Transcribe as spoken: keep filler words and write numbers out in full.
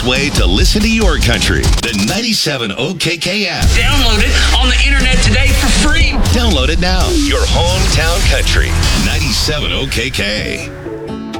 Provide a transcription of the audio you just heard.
best way to listen to your country. The ninety-seven O K K app. Download it on the internet today for free. Download it now. Your hometown country. ninety-seven O K K.